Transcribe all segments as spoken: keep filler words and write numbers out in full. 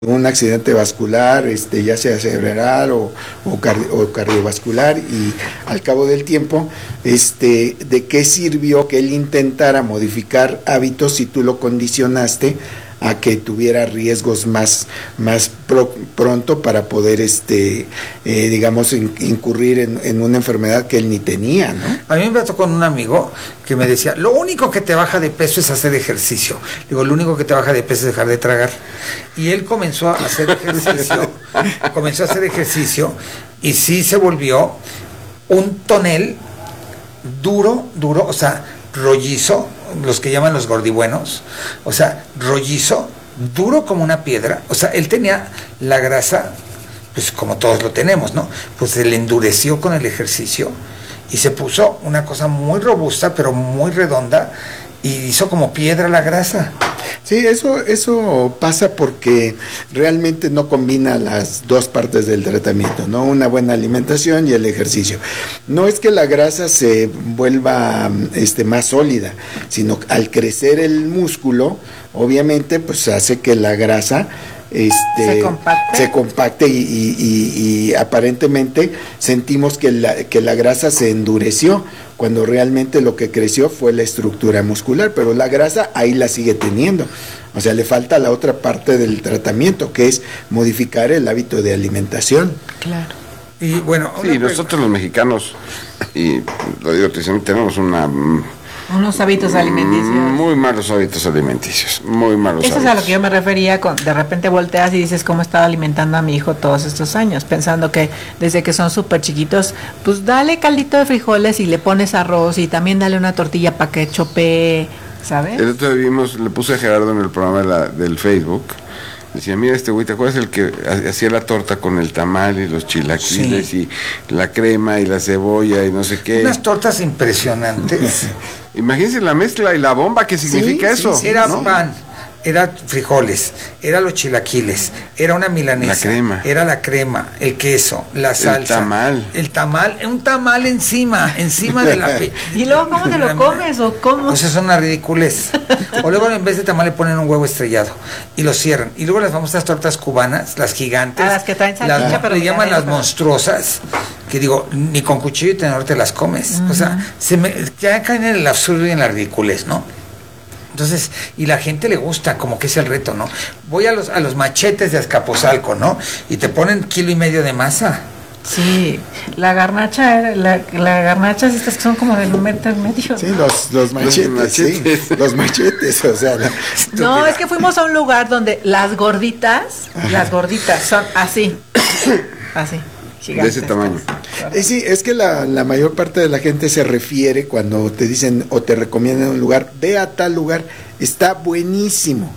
un accidente vascular, este, ya sea cerebral o, o, cardi o cardiovascular, y al cabo del tiempo, este, ¿de qué sirvió que él intentara modificar hábitos si tú lo condicionaste a que tuviera riesgos más, más pro, pronto para poder, este, eh, digamos, in, incurrir en, en una enfermedad que él ni tenía, ¿no? A mí me tocó con un amigo que me decía, lo único que te baja de peso es hacer ejercicio. Digo, lo único que te baja de peso es dejar de tragar. Y él comenzó a hacer ejercicio, comenzó a hacer ejercicio, y sí se volvió un tonel duro, duro, o sea, rollizo, los que llaman los gordibuenos, o sea, rollizo, duro como una piedra. O sea, él tenía la grasa, pues como todos lo tenemos, ¿no? Pues se le endureció con el ejercicio y se puso una cosa muy robusta, pero muy redonda, y hizo como piedra la grasa. Sí, eso, eso pasa porque realmente no combina las dos partes del tratamiento, ¿no? Una buena alimentación y el ejercicio. No es que la grasa se vuelva este, más sólida, sino al crecer el músculo, obviamente, pues hace que la grasa Este, se compacte, se compacte y, y, y, y aparentemente sentimos que la, que la grasa se endureció, cuando realmente lo que creció fue la estructura muscular, pero la grasa ahí la sigue teniendo. O sea, le falta la otra parte del tratamiento, que es modificar el hábito de alimentación. Claro. Y bueno, sí, nosotros los mexicanos, y lo digo, tenemos una... unos hábitos alimenticios. Muy malos hábitos alimenticios, muy malos Eso hábitos. es a lo que yo me refería, con, de repente volteas y dices cómo he estado alimentando a mi hijo todos estos años, pensando que desde que son súper chiquitos, pues dale caldito de frijoles y le pones arroz, y también dale una tortilla para que chopee, ¿sabes? El otro día vimos, le puse a Gerardo en el programa de la, del Facebook, decía, mira este güey, ¿te acuerdas el que hacía la torta con el tamal y los chilaquiles, sí, y la crema y la cebolla y no sé qué? Unas tortas impresionantes. Imagínense la mezcla y la bomba que significa sí, eso. Sí, sí, era ¿no? pan, era frijoles, era los chilaquiles, era una milanesa, la crema, era la crema, el queso, la salsa, el tamal, el tamal, un tamal encima, encima de la pe y luego ¿cómo te lo comes o cómo? Pues es una ridiculez. O luego en vez de tamal le ponen un huevo estrellado y lo cierran. Y luego las famosas tortas cubanas, las gigantes, ah, las que traen salchicha, las, pero le llaman las pero... monstruosas, que digo, ni con cuchillo y tenedor te las comes. Uh-huh. O sea, se me, ya caen en el absurdo y en la ridiculez, ¿no? Entonces, y la gente le gusta, como que es el reto, ¿no? Voy a los, a los machetes de Azcapotzalco, ¿no? Y te ponen kilo y medio de masa. Sí, la garnacha, la, la garnachas estas que son como de un metro y medio. Sí, los, los machetes, los machetes, sí, los machetes, o sea. La... No, es que fuimos a un lugar donde las gorditas, ajá, las gorditas son así, así. Gigantes, de ese tamaño. Eh, sí, es que la, la mayor parte de la gente se refiere cuando te dicen o te recomiendan un lugar, ve a tal lugar, está buenísimo.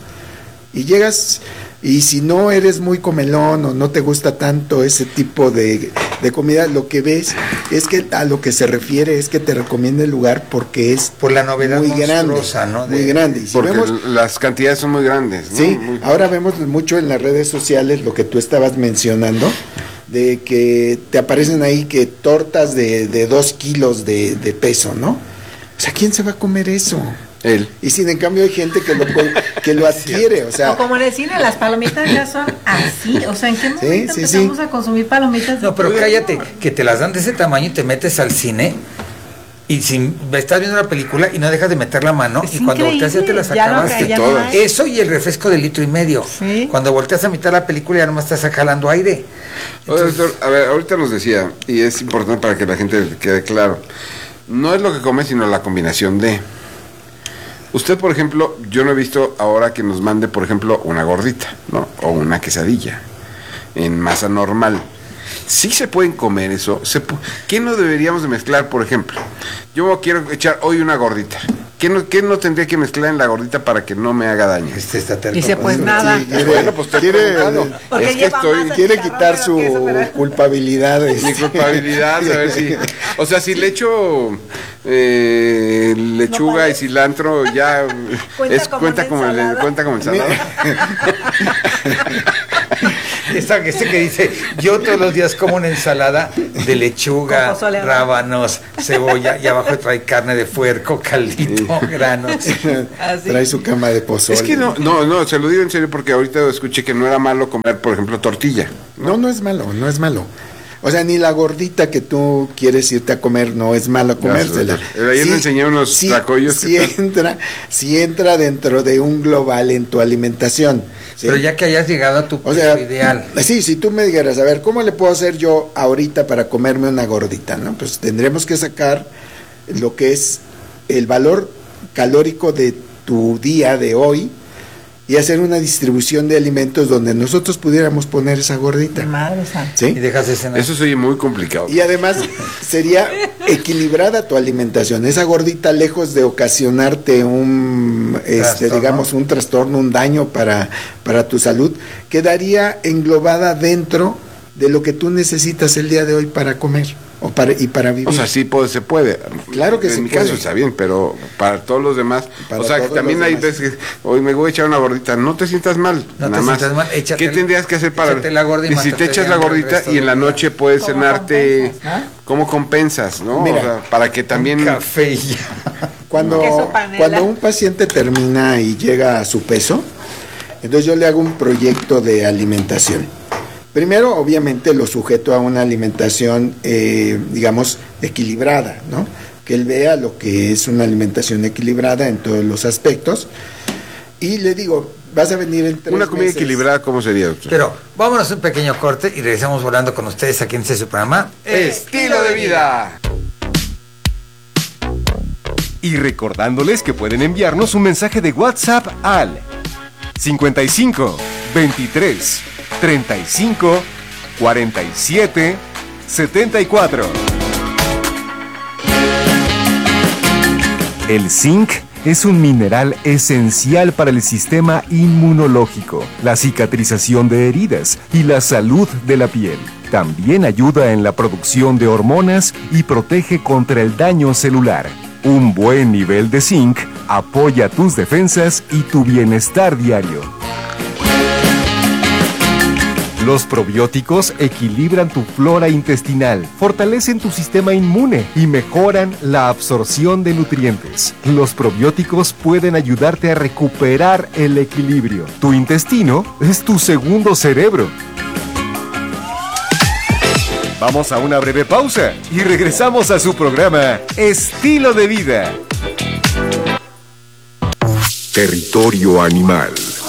Y llegas, y si no eres muy comelón o no te gusta tanto ese tipo de, de comida, lo que ves es que a lo que se refiere es que te recomienda el lugar porque es por la novedad muy grande, ¿no? muy grande. Y si porque vemos, las cantidades son muy grandes, ¿no? Sí, muy... ahora vemos mucho en las redes sociales lo que tú estabas mencionando, de que te aparecen ahí que tortas de, de dos kilos de, de peso, ¿no? O sea, ¿quién se va a comer eso? Él. Y sin en cambio hay gente que lo que lo adquiere, o sea. O como en el cine, las palomitas ya son así, o sea, ¿en qué momento sí, sí, empezamos sí. a consumir palomitas? No, pero cállate, que te las dan de ese tamaño y te metes al cine y si estás viendo la película y no dejas de meter la mano, es y cuando volteas ya te las acabaste no, todas. No eso y el refresco de litro y medio. ¿Sí? Cuando volteas a mitad la película ya nomás estás jalando aire. Entonces, doctor, a ver, ahorita nos decía, y es importante para que la gente quede claro, no es lo que come, sino la combinación de. Usted, por ejemplo, yo no he visto ahora que nos mande, por ejemplo, una gordita, ¿no? O una quesadilla en masa normal. Sí se pueden comer eso. Se pu- ¿Qué no deberíamos de mezclar, por ejemplo? Yo quiero echar hoy una gordita. ¿Qué no, ¿Qué no tendría que mezclar en la gordita para que no me haga daño? Este está terco. Dice, pues nada. Sí, quiere, bueno, pues quiere, es que estoy, quiere quitar su queso, culpabilidad. Mi culpabilidad, a ver si. O sea, si le echo eh, lechuga no y cilantro, ya cuenta es como cuenta como el, cuenta como ensalada. esa que, ese que dice, yo todos los días como una ensalada de lechuga, Con pozole, ¿no? rábanos, cebolla, y abajo trae carne de puerco, caldito, granos. Así. Trae su cama de pozole. Es que no, no, no, se lo digo en serio porque ahorita escuché que no era malo comer, por ejemplo, tortilla. No, no es malo, no es malo. O sea, ni la gordita que tú quieres irte a comer, no es malo comérsela. Gracias, ayer me enseñé unos sí, tlacoyos sí que tal. entra, sí entra dentro de un global en tu alimentación. ¿sí? Pero ya que hayas llegado a tu O sea, peso ideal. sí, si tú me dijeras, a ver, ¿cómo le puedo hacer yo ahorita para comerme una gordita? ¿No? Pues tendremos que sacar lo que es el valor calórico de tu día de hoy y hacer una distribución de alimentos donde nosotros pudiéramos poner esa gordita. Madre santa. ¿Sí? Y dejas de cenar. Eso se oye muy complicado. Y además sería equilibrada tu alimentación. Esa gordita, lejos de ocasionarte un, este, Trastorno. digamos, un trastorno, un daño para, para tu salud, quedaría englobada dentro de lo que tú necesitas el día de hoy para comer o para, y para vivir. O sea, sí puede, se puede. Claro que en se mi puede. caso está bien, pero para todos los demás. Para o sea, que todos también los hay demás. veces que hoy me voy a echar una gordita. No te sientas mal. No nada te más. sientas mal, échate ¿Qué el- tendrías que hacer para.? échate la gorda y si te mátate echas de la hambre el gordita resto y en la del día. noche puedes ¿Cómo cenarte. compensas, no? ¿Cómo compensas, no? Mira, o sea, para que también. Un café y ya. Cuando, Queso panela. cuando un paciente termina y llega a su peso, entonces yo le hago un proyecto de alimentación. Primero, obviamente, lo sujeto a una alimentación, eh, digamos, equilibrada, ¿no? Que él vea lo que es una alimentación equilibrada en todos los aspectos. Y le digo, vas a venir en tres Una comida meses. equilibrada, ¿cómo sería, doctor? Pero vámonos a un pequeño corte y regresamos volando con ustedes aquí en este su programa. Estilo de vida. Y recordándoles que pueden enviarnos un mensaje de WhatsApp al cincuenta y cinco, veintitrés, treinta y cinco, cuarenta y siete, setenta y cuatro. El zinc es un mineral esencial para el sistema inmunológico, la cicatrización de heridas y la salud de la piel. También ayuda en la producción de hormonas y protege contra el daño celular. Un buen nivel de zinc apoya tus defensas y tu bienestar diario. Los probióticos equilibran tu flora intestinal, fortalecen tu sistema inmune y mejoran la absorción de nutrientes. Los probióticos pueden ayudarte a recuperar el equilibrio. Tu intestino es tu segundo cerebro. Vamos a una breve pausa y regresamos a su programa Estilo de Vida. Territorio Animal.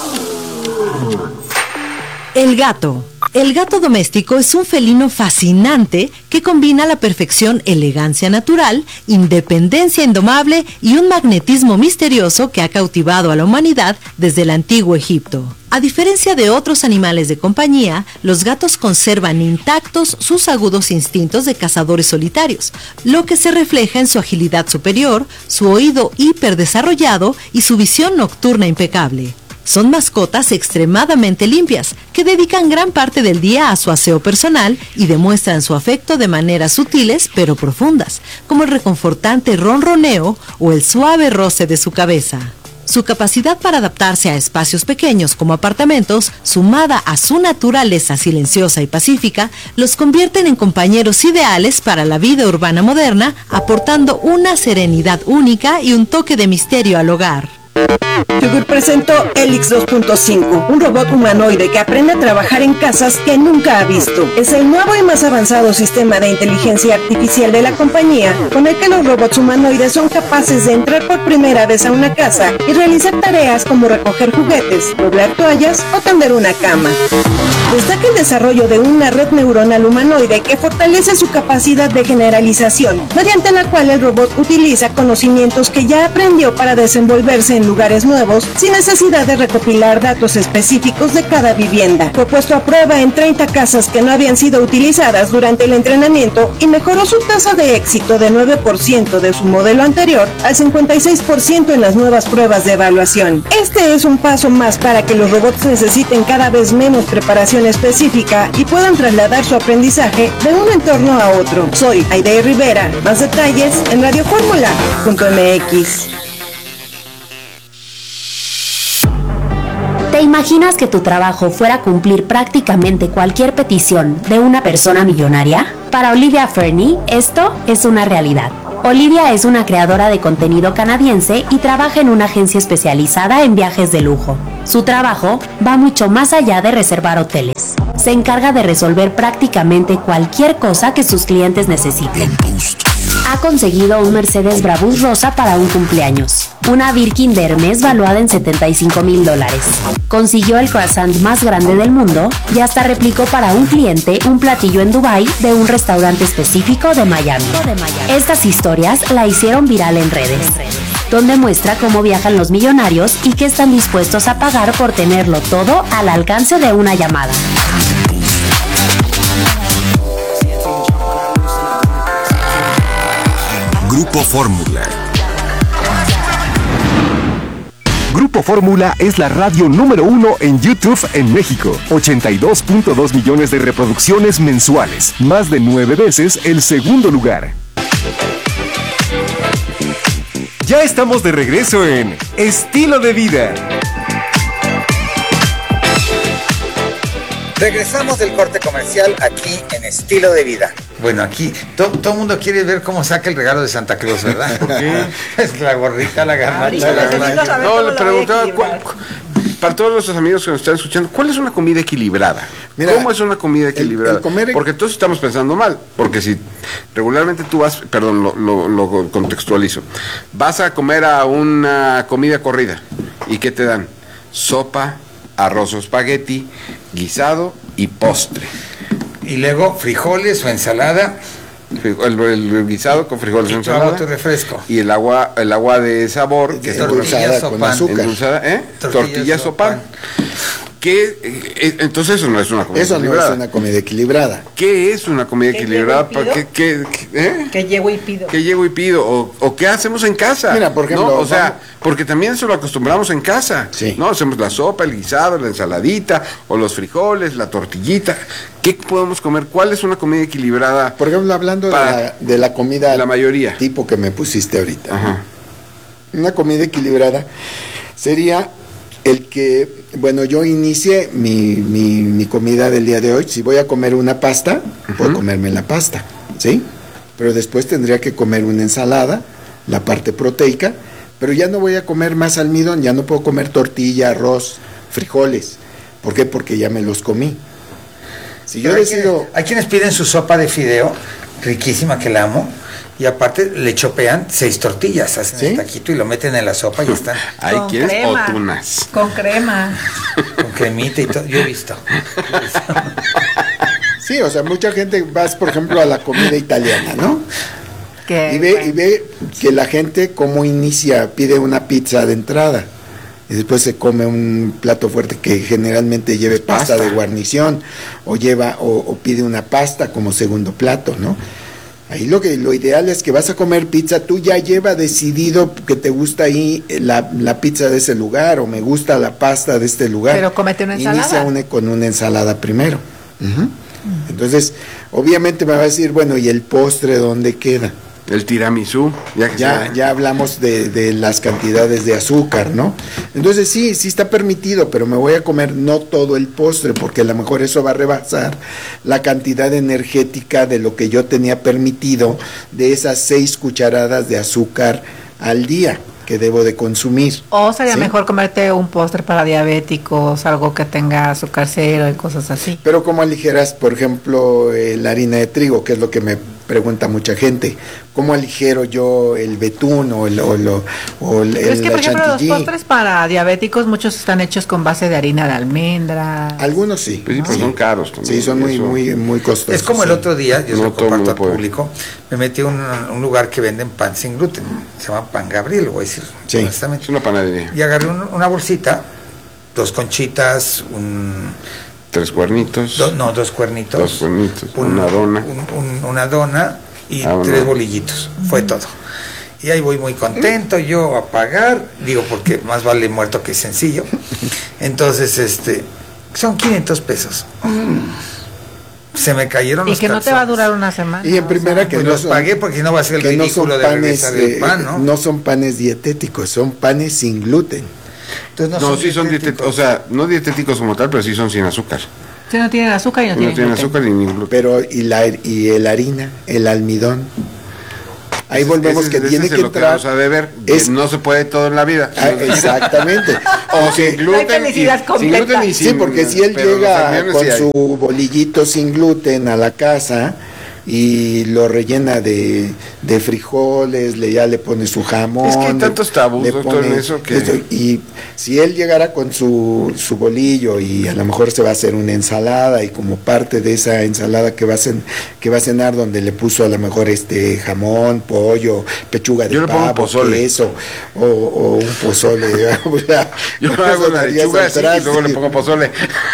El gato. El gato doméstico es un felino fascinante que combina a la perfección elegancia natural, independencia indomable y un magnetismo misterioso que ha cautivado a la humanidad desde el antiguo Egipto. A diferencia de otros animales de compañía, los gatos conservan intactos sus agudos instintos de cazadores solitarios, lo que se refleja en su agilidad superior, su oído hiperdesarrollado y su visión nocturna impecable. Son mascotas extremadamente limpias, que dedican gran parte del día a su aseo personal y demuestran su afecto de maneras sutiles pero profundas, como el reconfortante ronroneo o el suave roce de su cabeza. Su capacidad para adaptarse a espacios pequeños como apartamentos, sumada a su naturaleza silenciosa y pacífica, los convierten en compañeros ideales para la vida urbana moderna, aportando una serenidad única y un toque de misterio al hogar. Yogur presentó Helix dos punto cinco, un robot humanoide que aprende a trabajar en casas que nunca ha visto. Es el nuevo y más avanzado sistema de inteligencia artificial de la compañía, con el que los robots humanoides son capaces de entrar por primera vez a una casa y realizar tareas como recoger juguetes, doblar toallas o tender una cama. Destaca el desarrollo de una red neuronal humanoide que fortalece su capacidad de generalización, mediante la cual el robot utiliza conocimientos que ya aprendió para desenvolverse en lugares nuevos sin necesidad de recopilar datos específicos de cada vivienda. Fue puesto a prueba en treinta casas que no habían sido utilizadas durante el entrenamiento y mejoró su tasa de éxito de nueve por ciento de su modelo anterior al cincuenta y seis por ciento en las nuevas pruebas de evaluación. Este es un paso más para que los robots necesiten cada vez menos preparación específica y puedan trasladar su aprendizaje de un entorno a otro. Soy Aide Rivera. Más detalles en radioformula punto m x. ¿Te imaginas que tu trabajo fuera cumplir prácticamente cualquier petición de una persona millonaria? Para Olivia Fernie, esto es una realidad. Olivia es una creadora de contenido canadiense y trabaja en una agencia especializada en viajes de lujo. Su trabajo va mucho más allá de reservar hoteles. Se encarga de resolver prácticamente cualquier cosa que sus clientes necesiten. Ha conseguido un Mercedes Brabus rosa para un cumpleaños, una Birkin de Hermes valuada en setenta y cinco mil dólares. Consiguió el croissant más grande del mundo y hasta replicó para un cliente un platillo en Dubái de un restaurante específico de Miami. Estas historias la hicieron viral en redes, donde muestra cómo viajan los millonarios y qué están dispuestos a pagar por tenerlo todo al alcance de una llamada. Grupo Fórmula. Grupo Fórmula es la radio número uno en YouTube en México. ochenta y dos punto dos millones de reproducciones mensuales. Más de nueve veces el segundo lugar. Ya estamos de regreso en Estilo de Vida. Regresamos del corte comercial aquí en Estilo de Vida. Bueno, aquí to, todo el mundo quiere ver cómo saca el regalo de Santa Claus, ¿verdad? ¿Por qué? Es la gorrita, la garnacha. Ah, no, le preguntaba, ¿cuál, para todos nuestros amigos que nos están escuchando, ¿cuál es una comida equilibrada? Mira, ¿cómo es una comida equilibrada? El, el comer... Porque todos estamos pensando mal, porque si regularmente tú vas, perdón, lo, lo, lo contextualizo, vas a comer a una comida corrida, ¿y qué te dan? Sopa, arroz o espagueti, guisado y postre. Y luego frijoles o ensalada. El, el guisado con frijoles o ensalada. Agua, tu refresco. Y el agua, el agua de sabor, que es endulzada con azúcar. Endulzada, ¿eh? Tortillas o pan. ¿Qué? Eh, entonces eso no es una comida eso equilibrada. Eso no es una comida equilibrada. ¿Qué es una comida ¿Qué equilibrada? llevo y pido? ¿Qué, qué, qué, eh? ¿Qué llevo y pido? ¿Qué llevo y pido? ¿O, o qué hacemos en casa? Mira, por ejemplo, ¿no? O sea, vamos... porque también eso lo acostumbramos en casa. Sí. ¿No? Hacemos la sopa, el guisado, la ensaladita, o los frijoles, la tortillita. ¿Qué podemos comer? ¿Cuál es una comida equilibrada? Por ejemplo, hablando de la, de la comida la mayoría. tipo que me pusiste ahorita. Ajá. Una comida equilibrada sería el que, bueno, yo inicié mi, mi, mi comida del día de hoy. Si voy a comer una pasta, uh-huh. puedo comerme la pasta, ¿sí? Pero después tendría que comer una ensalada, la parte proteica, pero ya no voy a comer más almidón, ya no puedo comer tortilla, arroz, frijoles. ¿Por qué? Porque ya me los comí. Si yo hay, decido... quienes, hay quienes piden su sopa de fideo, riquísima, que la amo, y aparte le chopean seis tortillas, hacen ¿sí? el taquito y lo meten en la sopa y están. Hay quienes o tunas. Con crema. Con cremita y todo, yo he visto. Sí, o sea, mucha gente vas, por ejemplo, a la comida italiana, ¿no? ¿Qué? Y ve, y ve que la gente como inicia, pide una pizza de entrada. Y después se come un plato fuerte que generalmente lleve pasta, pasta de guarnición o lleva o, o pide una pasta como segundo plato, ¿no? Ahí lo que lo ideal es que vas a comer pizza, tú ya lleva decidido que te gusta ahí la, la pizza de ese lugar o me gusta la pasta de este lugar. Pero cómete una ensalada. Inicia una, con una ensalada primero. Uh-huh. Uh-huh. Entonces, obviamente me va a decir, bueno, ¿y el postre dónde queda? El tiramisú, ya que ya, ya hablamos de, de las cantidades de azúcar, ¿no? Entonces sí, sí está permitido, pero me voy a comer no todo el postre, porque a lo mejor eso va a rebasar la cantidad energética de lo que yo tenía permitido de esas seis cucharadas de azúcar al día que debo de consumir. O sería ¿sí? mejor comerte un postre para diabéticos, algo que tenga azúcar cero y cosas así. Pero ¿cómo aligeras, por ejemplo, eh, la harina de trigo, que es lo que me pregunta mucha gente? ¿Cómo aligero yo el betún o el, o el, o el, Pero es que, la por ejemplo, chantilly? los postres para diabéticos, muchos están hechos con base de harina de almendra. Algunos sí. Pues sí, pero sí. son caros también. Sí, son muy, eso. muy, muy costosos. Es como sí. el otro día, yo No se lo comparto al puede. público, me metí a un, un lugar que venden pan sin gluten, se llama Pan Gabriel, lo voy a decir sí. honestamente. Es una panadería. Y agarré un, una bolsita, dos conchitas, un... Tres cuernitos. Do, no, dos cuernitos. Dos cuernitos, un, una dona. Un, un, una dona y ah, tres no. bolillitos, fue todo. Y ahí voy muy contento yo a pagar, digo, porque más vale muerto que sencillo. Entonces, este, son quinientos pesos. Se me cayeron y los que no calzones. te va a durar una semana. Y en primera o sea, que pues no los son, pagué porque no va a ser el que no ridículo son de panes, regresar el eh, pan, ¿no? no son panes dietéticos, son panes sin gluten. Entonces No, son sí son dietéticos, o sea, no dietéticos como tal, pero sí son sin azúcar. Si no tienen azúcar y no, No tienen, tienen gluten. azúcar ni gluten. Pero, y la y el harina, el almidón. Ahí Ese- volvemos ese- que ese tiene es que lo entrar. vamos a beber. es- No se puede todo en la vida. Ah, exactamente. O sin gluten. felicidad y- completa. Sin gluten y sin, Sí, porque si él pero los llega almidоnes con sí hay. su bolillito sin gluten a la casa y lo rellena de, de frijoles, le ya le pone su jamón. Es que hay tantos tabús, le doctor, en eso que- esto, y si él llegara con su, su bolillo y a lo mejor se va a hacer una ensalada y como parte de esa ensalada que va a cen- que va a cenar, donde le puso a lo mejor este jamón, pollo, pechuga de Yo le pongo pavo, pozole. queso o, o un pozole. O sea, Yo eso hago la darías lechuga al así y traste. luego le pongo pozole.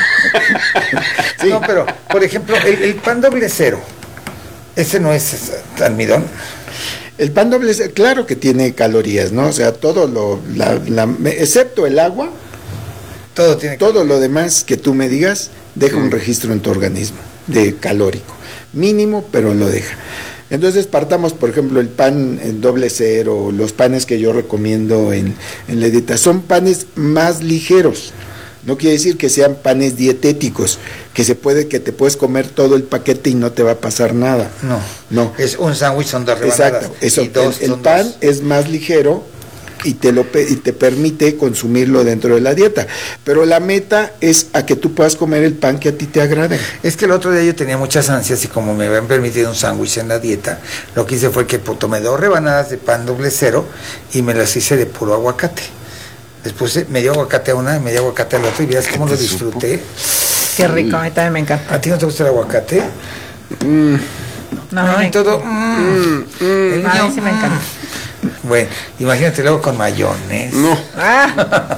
Sí. No, pero, por ejemplo, el, el pan doble cero, ese no es eh, almidón. El pan doble, C- claro que tiene calorías, ¿no? O sea, todo lo, la, la- me- excepto el agua, Todo tiene todo lo demás que tú me digas, deja Sí. un registro en tu organismo de calórico. Mínimo, pero lo deja. Entonces partamos, por ejemplo, el pan en doble cero, los panes que yo recomiendo en, en la dieta, son panes más ligeros. No quiere decir que sean panes dietéticos, que se puede, que te puedes comer todo el paquete y no te va a pasar nada. No, No. es un sándwich, son dos rebanadas. Exacto, eso, y dos, el, el son pan dos. es más ligero y te lo pe- y te permite consumirlo dentro de la dieta, pero la meta es a que tú puedas comer el pan que a ti te agrade. Es que el otro día yo tenía muchas ansias y como me habían permitido un sándwich en la dieta, lo que hice fue que pues, tomé dos rebanadas de pan doble cero y me las hice de puro aguacate. Les puse medio aguacate a una y medio aguacate a la otra y miras cómo lo disfruté. Qué rico, a mí también me encanta. ¿A ti no te gusta el aguacate? No, No, me y todo. mm, el A niño, mí sí me mm. encanta. Bueno, imagínate luego con mayones. No, Ah,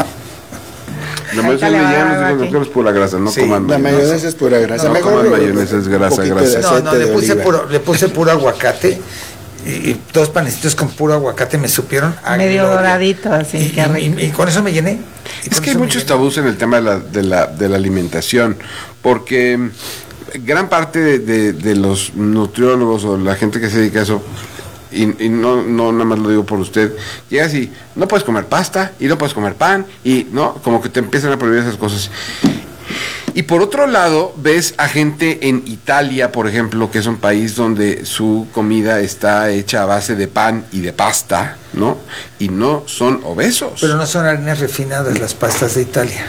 la mayonesa le va a ya dar nos dijo el aquí. doctor es pura grasa, no Sí, coman La mayonesa. mayonesa es pura grasa. No Mejor coman mayonesa, es grasa, un poquito grasa. de No, aceite no, le de puse, oliva. puro, le puse puro aguacate y, y dos panecitos con puro aguacate me supieron a medio gloria. doradito, así, Y, qué y- rico. y- y con eso me llené. Y Es con que hay eso me muchos llené. tabús en el tema de la, de la, de la alimentación, porque mm, gran parte de, de- de los nutriólogos o la gente que se dedica a eso, y, y no, no nada más lo digo por usted, llegas y no puedes comer pasta, y no puedes comer pan, y no, como que te empiezan a prohibir esas cosas. Y por otro lado, ves a gente en Italia, por ejemplo, que es un país donde su comida está hecha a base de pan y de pasta, ¿no? Y no son obesos. Pero no son harinas refinadas las pastas de Italia.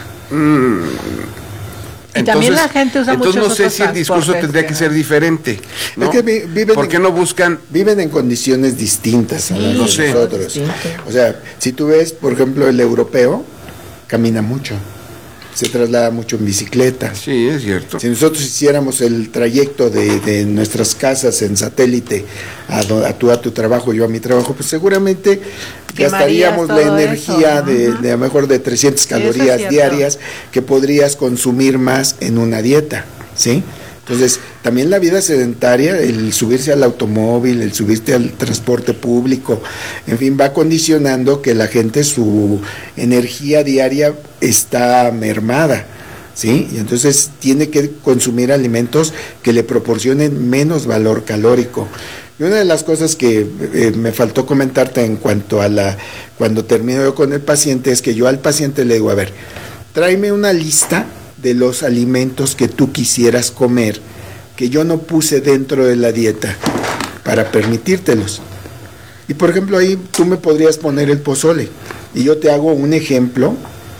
Y también la gente usa entonces muchos no sé otros si el discurso transportes tendría que que no. ser diferente, ¿no? Es que vi- viven ¿Por en- qué no buscan? Viven en condiciones distintas a las lo de sé. nosotros. Distinto. O sea, si tú ves, por ejemplo, el europeo, camina mucho, se traslada mucho en bicicleta. Sí, es cierto. Si nosotros hiciéramos el trayecto de, de nuestras casas en satélite a, do- a tú a tu trabajo, yo a mi trabajo, pues seguramente Quemarías gastaríamos la todo energía eso, de, ajá. de a lo mejor de trescientas Sí, eso es calorías cierto. diarias que podrías consumir más en una dieta, ¿sí? Entonces, también la vida sedentaria, el subirse al automóvil, el subirse al transporte público, en fin, va condicionando que la gente su energía diaria está mermada, ¿sí? Y entonces tiene que consumir alimentos que le proporcionen menos valor calórico. Y una de las cosas que eh, me faltó comentarte en cuanto a la, cuando termino yo con el paciente, es que yo al paciente le digo, a ver, tráeme una lista de los alimentos que tú quisieras comer, que yo no puse dentro de la dieta, para permitírtelos. Y por ejemplo, ahí tú me podrías poner el pozole, y yo te hago un ejemplo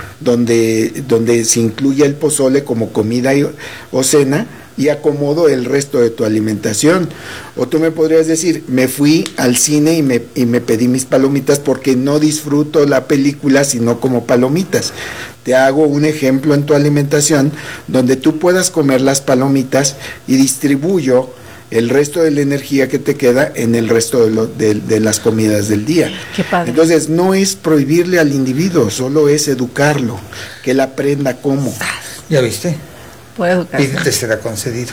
donde, donde se incluye el pozole como comida y- o cena, y acomodo el resto de tu alimentación. O tú me podrías decir, me fui al cine y me, y me pedí mis palomitas porque no disfruto la película sino como palomitas. Te hago un ejemplo en tu alimentación donde tú puedas comer las palomitas y distribuyo el resto de la energía que te queda en el resto de, lo- de- de las comidas del día. Qué padre. Entonces no es prohibirle al individuo, solo es educarlo, que él aprenda cómo. ¿Ya viste? Puede educar. Y te será concedido.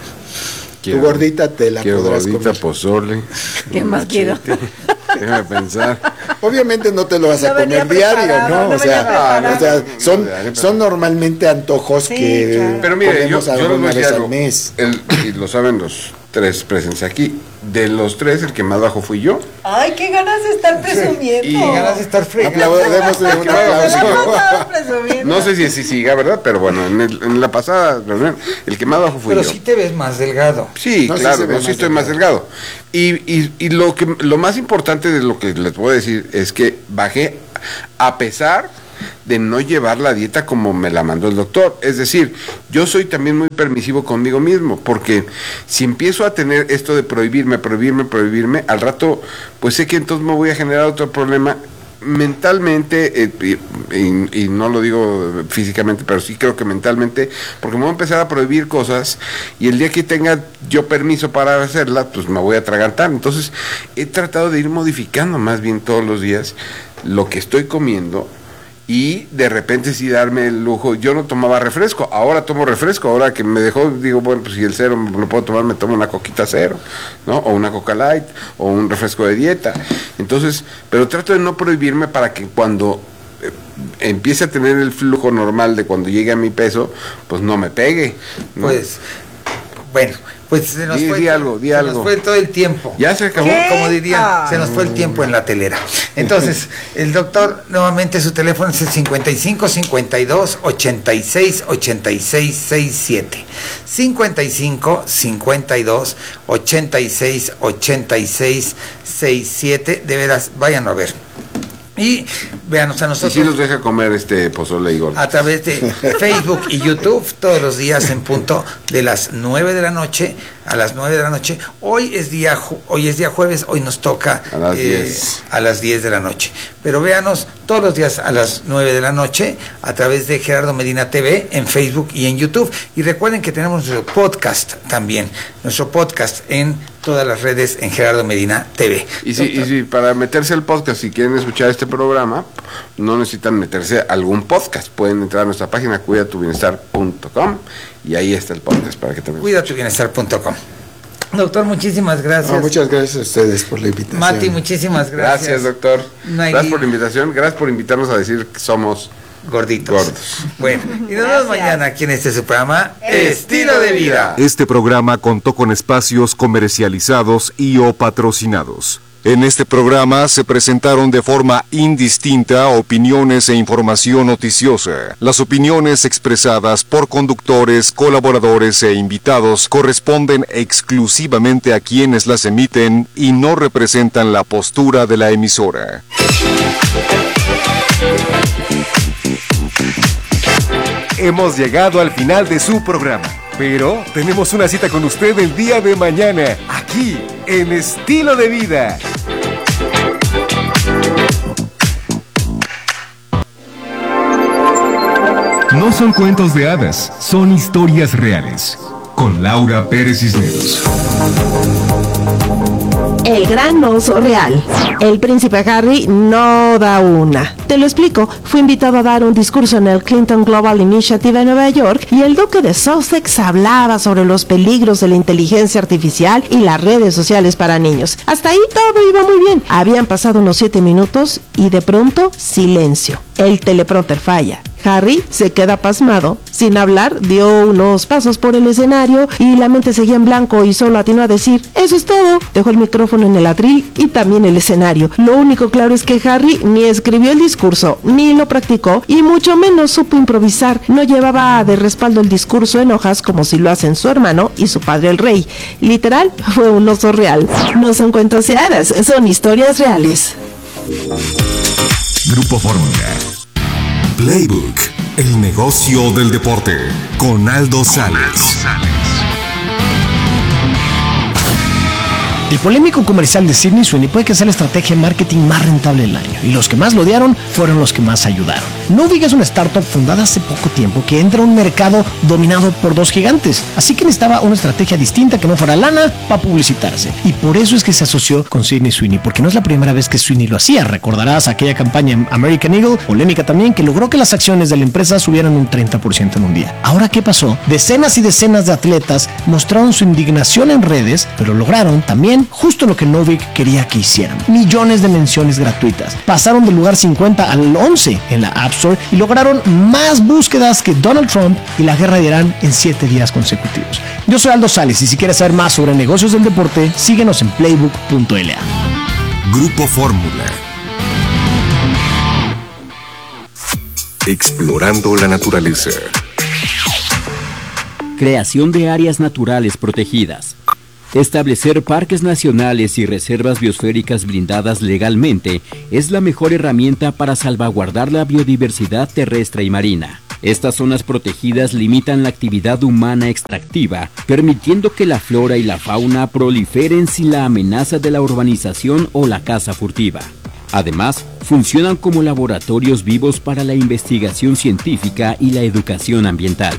Tu gordita te la Quiero podrás gordita, comer. pozole. ¿Qué más quiero? Déjame pensar. Obviamente no te lo vas a No venía comer diario, preparado, ¿no? no o, sea, venía preparado. o sea, son, Diario, pero- son normalmente antojos Sí, que claro. Pero mire, yo, comemos yo les voy a alguna decir vez algo. al mes. El- y lo saben los, tres presentes aquí. De los tres, el que más bajo fui yo. Ay, qué ganas de estar presumiendo. Y Qué ganas de estar fregando. Aplaudemos de un aplauso. presumiendo. No sé si así siga, ¿verdad? Pero bueno, en, el- en la pasada reunión, el que más bajo fui Pero yo. sí te ves más delgado. Sí, No, sí claro, se ve no, sí más estoy más delgado. Y, y, y lo que lo más importante de lo que les puedo decir es que bajé a pesar de no llevar la dieta como me la mandó el doctor. Es decir, yo soy también muy permisivo conmigo mismo, porque si empiezo a tener esto de prohibirme, prohibirme, prohibirme, al rato, pues sé que entonces me voy a generar otro problema mentalmente, eh, y, y no lo digo físicamente, pero sí creo que mentalmente, porque me voy a empezar a prohibir cosas y el día que tenga yo permiso para hacerlas, pues me voy a atragantar. Entonces he tratado de ir modificando más bien todos los días lo que estoy comiendo y de repente sí darme el lujo. Yo no tomaba refresco, ahora tomo refresco, ahora que me dejó, digo, bueno, pues si el cero me lo puedo tomar, me tomo una coquita cero, ¿no? O una Coca Light, o un refresco de dieta. Entonces, pero trato de no prohibirme para que cuando eh, empiece a tener el flujo normal de cuando llegue a mi peso, pues no me pegue, ¿no? Pues, bueno, pues se nos Di- fue. di algo, di se algo. nos fue todo el tiempo. Ya se acabó. Como, como dirían, Ah. se nos fue el tiempo en la telera. Entonces, el doctor, nuevamente su teléfono es el cincuenta y cinco, cincuenta y dos, ochenta y seis, ochenta y seis, sesenta y siete. cincuenta y cinco, cincuenta y dos, ochenta y seis, ochenta y seis, sesenta y siete. De veras, vayan a ver. Y véanos a Y nosotros. sí nos deja comer este pozole y gordo. A través de Facebook y YouTube todos los días en punto de las nueve de la noche a las nueve de la noche. Hoy es día ju- hoy es día jueves, hoy nos toca A las eh, diez. a las diez de la noche. Pero véanos todos los días a las nueve de la noche a través de Gerardo Medina T V en Facebook y en YouTube. Y recuerden que tenemos nuestro podcast también, nuestro podcast en todas las redes en Gerardo Medina T V. Y si, y si para meterse al podcast, si quieren escuchar este programa, no necesitan meterse a algún podcast. Pueden entrar a nuestra página cuida tu bienestar punto com y ahí está el podcast para que también. cuida tu bienestar punto com. Doctor, muchísimas gracias. No, muchas gracias a ustedes por la invitación. Mati, muchísimas gracias. Gracias, doctor. Nayib. Gracias por la invitación. Gracias por invitarnos a decir que somos Gorditos. gordos. Bueno, y nos vemos mañana aquí en este su programa Estilo de Vida. Este programa contó con espacios comercializados y o patrocinados. En este programa se presentaron de forma indistinta opiniones e información noticiosa. Las opiniones expresadas por conductores, colaboradores e invitados corresponden exclusivamente a quienes las emiten y no representan la postura de la emisora. Hemos llegado al final de su programa, pero tenemos una cita con usted el día de mañana, aquí, en Estilo de Vida. No son cuentos de hadas, son historias reales. Con Laura Pérez Cisneros. El gran oso real. El príncipe Harry no da una. Te lo explico. Fue invitado a dar un discurso en el Clinton Global Initiative en Nueva York y el duque de Sussex hablaba sobre los peligros de la inteligencia artificial y las redes sociales para niños. Hasta ahí todo iba muy bien. Habían pasado unos siete minutos y de pronto silencio. El teleprompter falla. Harry se queda pasmado, sin hablar, dio unos pasos por el escenario y la mente seguía en blanco y solo atinó a decir, eso es todo. Dejó el micrófono en el atril y también el escenario. Lo único claro es que Harry ni escribió el discurso, ni lo practicó y mucho menos supo improvisar. No llevaba de respaldo el discurso en hojas como si lo hacen su hermano y su padre el rey. Literal, fue un oso real. No son cuentos de hadas, son historias reales. Grupo Fórmula. Playbook, el negocio del deporte, con Aldo Sales. El polémico comercial de Sydney Sweeney puede que sea la estrategia de marketing más rentable del año, y los que más lo odiaron fueron los que más ayudaron. Nuvig es una startup fundada hace poco tiempo que entra a un mercado dominado por dos gigantes, así que necesitaba una estrategia distinta que no fuera lana para publicitarse, y por eso es que se asoció con Sydney Sweeney, porque no es la primera vez que Sweeney lo hacía. Recordarás aquella campaña en American Eagle, polémica también, que logró que las acciones de la empresa subieran un treinta por ciento en un día. Ahora, ¿qué pasó? Decenas y decenas de atletas mostraron su indignación en redes, pero lograron también bien, justo lo que Novik quería que hicieran. Millones de menciones gratuitas. Pasaron del lugar cincuenta al once en la App Store y lograron más búsquedas que Donald Trump y la guerra de Irán en siete días consecutivos. Yo soy Aldo Sales y si quieres saber más sobre negocios del deporte, síguenos en playbook punto l a. Grupo Fórmula. Explorando la naturaleza. Creación de áreas naturales protegidas. Establecer parques nacionales y reservas biosféricas blindadas legalmente es la mejor herramienta para salvaguardar la biodiversidad terrestre y marina. Estas zonas protegidas limitan la actividad humana extractiva, permitiendo que la flora y la fauna proliferen sin la amenaza de la urbanización o la caza furtiva. Además, funcionan como laboratorios vivos para la investigación científica y la educación ambiental.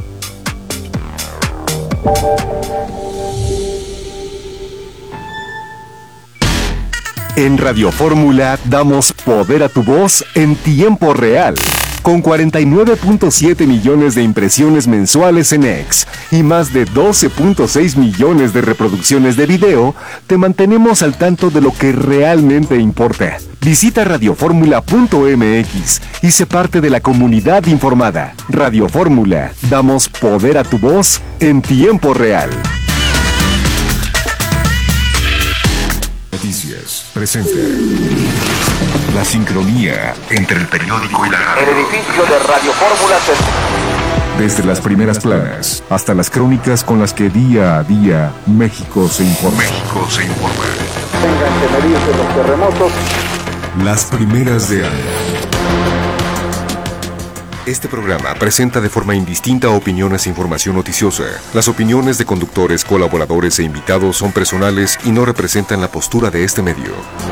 En Radio Fórmula damos poder a tu voz en tiempo real. Con cuarenta y nueve punto siete millones de impresiones mensuales en X y más de doce punto seis millones de reproducciones de video, te mantenemos al tanto de lo que realmente importa. Visita radio fórmula punto m x y sé parte de la comunidad informada. Radio Fórmula, damos poder a tu voz en tiempo real. Noticias presenta la sincronía entre el periódico y la radio. El edificio de Radio Fórmula se... Desde las primeras planas hasta las crónicas con las que día a día México se informa. México se informa. Tengan que medirse los terremotos. Las primeras de año. Este programa presenta de forma indistinta opiniones e información noticiosa. Las opiniones de conductores, colaboradores e invitados son personales y no representan la postura de este medio.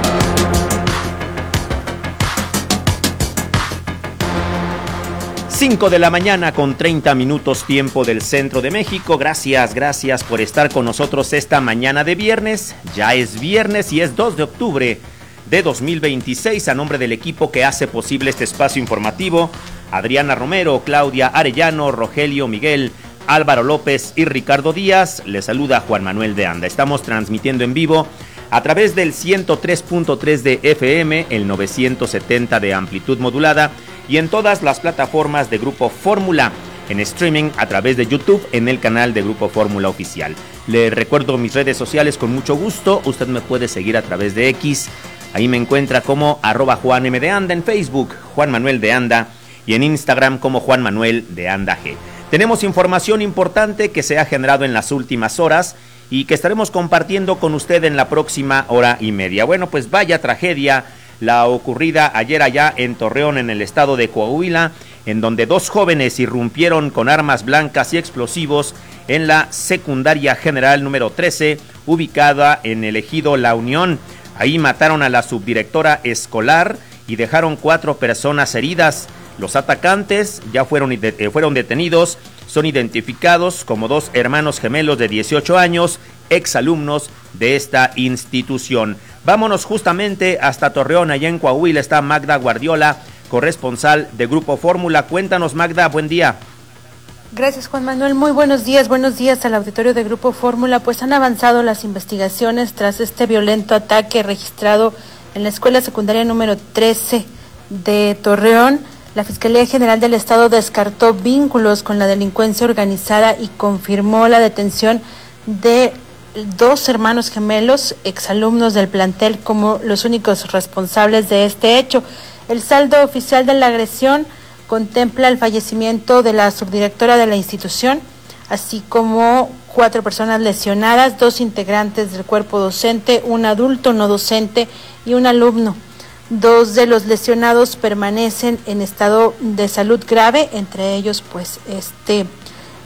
cinco de la mañana con treinta minutos tiempo del centro de México. Gracias, gracias por estar con nosotros esta mañana de viernes. Ya es viernes y es dos de octubre de dos mil veintiséis. A nombre del equipo que hace posible este espacio informativo, Adriana Romero, Claudia Arellano, Rogelio Miguel, Álvaro López y Ricardo Díaz, les saluda Juan Manuel de Anda. Estamos transmitiendo en vivo a través del ciento tres punto tres de F M, el novecientos setenta de amplitud modulada y en todas las plataformas de Grupo Fórmula, en streaming a través de YouTube en el canal de Grupo Fórmula Oficial. Le recuerdo mis redes sociales con mucho gusto. Usted me puede seguir a través de X. Ahí me encuentra como arroba Juan M de Anda, en Facebook Juan Manuel de Anda y en Instagram como Juan Manuel de Anda G. Tenemos información importante que se ha generado en las últimas horas y que estaremos compartiendo con usted en la próxima hora y media. Bueno, pues vaya tragedia la ocurrida ayer allá en Torreón, en el estado de Coahuila, en donde dos jóvenes irrumpieron con armas blancas y explosivos en la secundaria general número trece, ubicada en el ejido La Unión. Ahí mataron a la subdirectora escolar y dejaron cuatro personas heridas. Los atacantes ya fueron, eh, fueron detenidos, son identificados como dos hermanos gemelos de dieciocho años, exalumnos de esta institución. Vámonos justamente hasta Torreón, allá en Coahuila está Magda Guardiola, corresponsal de Grupo Fórmula. Cuéntanos, Magda, buen día. Gracias, Juan Manuel. Muy buenos días, buenos días al auditorio de Grupo Fórmula. Pues han avanzado las investigaciones tras este violento ataque registrado en la escuela secundaria número trece de Torreón. La Fiscalía General del Estado descartó vínculos con la delincuencia organizada y confirmó la detención de dos hermanos gemelos, exalumnos del plantel, como los únicos responsables de este hecho. El saldo oficial de la agresión contempla el fallecimiento de la subdirectora de la institución, así como cuatro personas lesionadas, dos integrantes del cuerpo docente, un adulto no docente y un alumno. Dos de los lesionados permanecen en estado de salud grave, entre ellos pues este eh,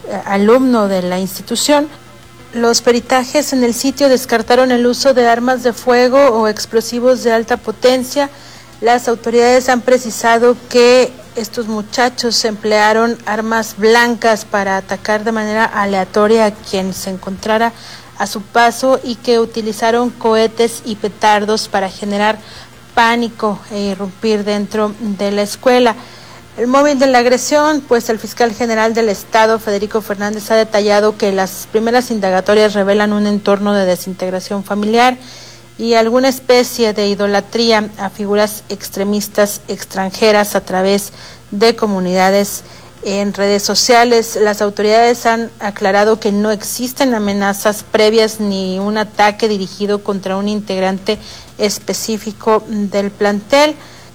alumno de la institución. Los peritajes en el sitio descartaron el uso de armas de fuego o explosivos de alta potencia. Las autoridades han precisado que estos muchachos emplearon armas blancas para atacar de manera aleatoria a quien se encontrara a su paso y que utilizaron cohetes y petardos para generar pánico e irrumpir dentro de la escuela. El móvil de la agresión, pues el fiscal general del Estado, Federico Fernández, ha detallado que las primeras indagatorias revelan un entorno de desintegración familiar y alguna especie de idolatría a figuras extremistas extranjeras a través de comunidades en redes sociales. Las autoridades han aclarado que no existen amenazas previas ni un ataque dirigido contra un integrante específico del plantel,